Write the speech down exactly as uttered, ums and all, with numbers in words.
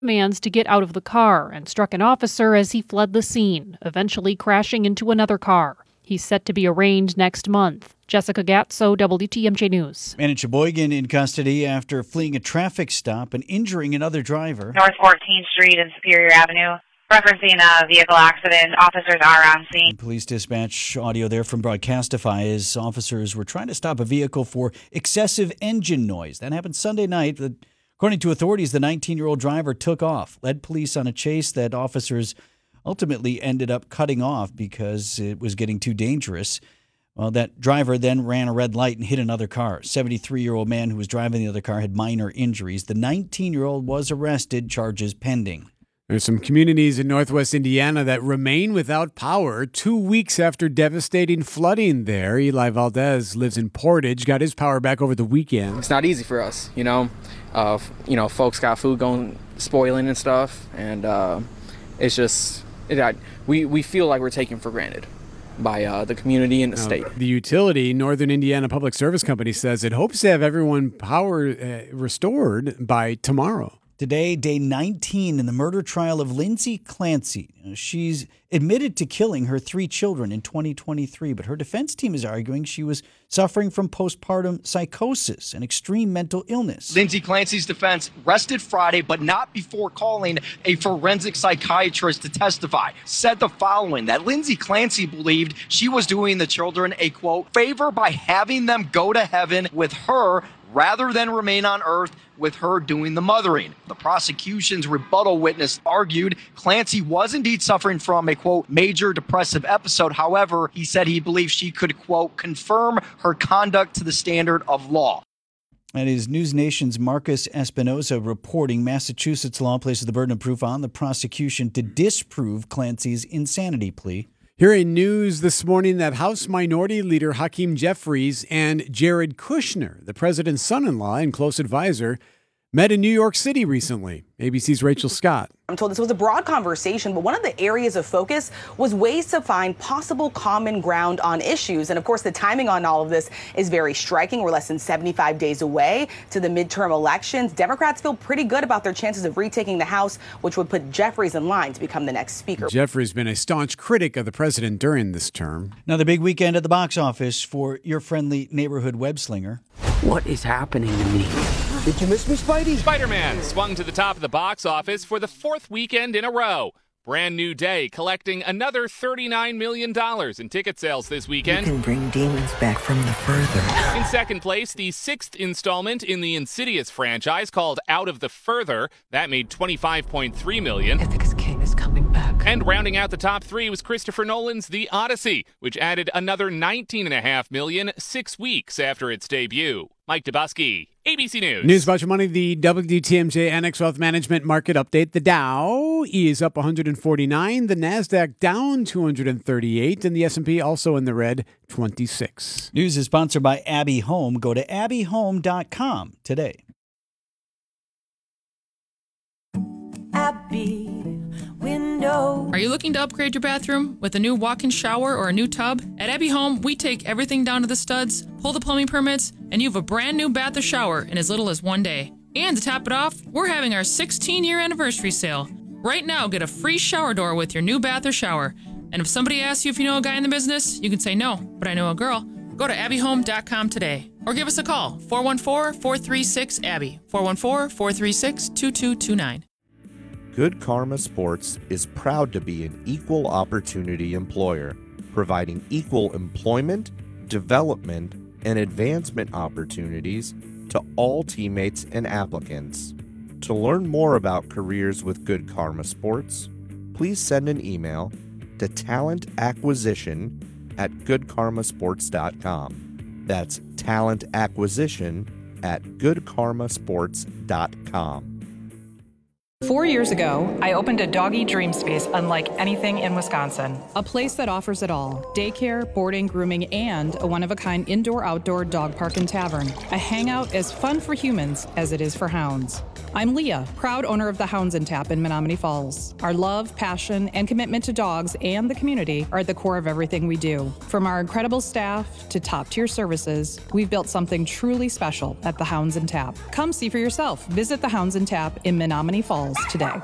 commands to get out of the car and struck an officer as he fled the scene, eventually crashing into another car. He's set to be arraigned next month. Jessica Gatso, W T M J News. And in Sheboygan in custody after fleeing a traffic stop and injuring another driver. North fourteenth Street and Superior Avenue. Referencing a vehicle accident, officers are on scene. Police dispatch audio there from Broadcastify as officers were trying to stop a vehicle for excessive engine noise. That happened Sunday night. According to authorities, the nineteen-year-old driver took off, led police on a chase that officers ultimately ended up cutting off because it was getting too dangerous. Well, that driver then ran a red light and hit another car. seventy-three-year-old man who was driving the other car had minor injuries. The nineteen-year-old was arrested, charges pending. There's some communities in northwest Indiana that remain without power two weeks after devastating flooding there. Eli Valdez lives in Portage, got his power back over the weekend. It's not easy for us, you know. Uh, you know, folks got food going, spoiling and stuff, and uh, it's just, it, I, we, we feel like we're taken for granted by uh, the community and the now, state. The utility, Northern Indiana Public Service Company, says it hopes to have everyone power uh, restored by tomorrow. Today, day nineteen in the murder trial of Lindsay Clancy. She's admitted to killing her three children in twenty twenty-three, but her defense team is arguing she was suffering from postpartum psychosis and extreme mental illness. Lindsay Clancy's defense rested Friday, but not before calling a forensic psychiatrist to testify. Said the following, that Lindsay Clancy believed she was doing the children a, quote, favor by having them go to heaven with her rather than remain on earth with her doing the mothering. The prosecution's rebuttal witness argued Clancy was indeed suffering from a, quote, major depressive episode. However, he said he believed she could, quote, confirm her conduct to the standard of law. That is News Nation's Marcus Espinoza reporting Massachusetts law places the burden of proof on the prosecution to disprove Clancy's insanity plea. Hearing news this morning that House Minority Leader Hakeem Jeffries and Jared Kushner, the president's son-in-law and close advisor, met in New York City recently. A B C's Rachel Scott. I'm told this was a broad conversation, but one of the areas of focus was ways to find possible common ground on issues. And of course, the timing on all of this is very striking. We're less than seventy-five days away to the midterm elections. Democrats feel pretty good about their chances of retaking the House, which would put Jeffries in line to become the next speaker. Jeffries has been a staunch critic of the president during this term. Another big weekend at the box office for your friendly neighborhood web slinger. What is happening to me? Did you miss me, Spidey? Spider-Man swung to the top of the box office for the fourth weekend in a row. Brand New Day collecting another thirty-nine million dollars in ticket sales this weekend. You can bring demons back from the further. In second place, the sixth installment in the Insidious franchise called Out of the Further. That made twenty-five point three million dollars. Ithaca's king is coming back. And rounding out the top three was Christopher Nolan's The Odyssey, which added another nineteen point five million dollars six weeks after its debut. Mike Dubusky, A B C News. News about your money, the W T M J Annex Wealth Management Market Update. The Dow is up one hundred forty-nine, the NASDAQ down two hundred thirty-eight, and the S and P also in the red, twenty-six. News is sponsored by Abbey Home. Go to abbey home dot com today. Abbey Window. Are you looking to upgrade your bathroom with a new walk-in shower or a new tub? At Abbey Home, we take everything down to the studs, pull the plumbing permits, and you have a brand new bath or shower in as little as one day. And to top it off, we're having our sixteen-year anniversary sale. Right now, get a free shower door with your new bath or shower. And if somebody asks you if you know a guy in the business, you can say no, but I know a girl. Go to abbey home dot com today or give us a call, four one four, four three six, A B B Y, four one four, four three six, two two two nine. Good Karma Sports is proud to be an equal opportunity employer, providing equal employment, development, and advancement opportunities to all teammates and applicants. To learn more about careers with Good Karma Sports, please send an email to talent acquisition at good karma sports dot com. That's talent acquisition at good karma sports dot com. Four years ago, I opened a doggy dream space unlike anything in Wisconsin. A place that offers it all: daycare, boarding, grooming, and a one-of-a-kind indoor-outdoor dog park and tavern. A hangout as fun for humans as it is for hounds. I'm Leah, proud owner of the Hounds and Tap in Menominee Falls. Our love, passion, and commitment to dogs and the community are at the core of everything we do. From our incredible staff to top-tier services, we've built something truly special at the Hounds and Tap. Come see for yourself. Visit the Hounds and Tap in Menominee Falls. today.